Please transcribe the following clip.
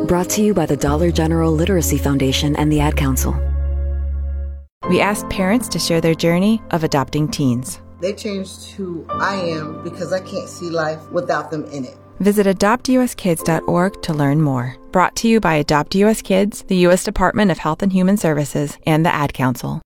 Brought to you by the Dollar General Literacy Foundation and the Ad Council. We asked parents to share their journey of adopting teens. They changed who I am because I can't see life without them in it. Visit adoptuskids.org to learn more. Brought to you by Adopt US Kids, the U.S. Department of Health and Human Services, and the Ad Council.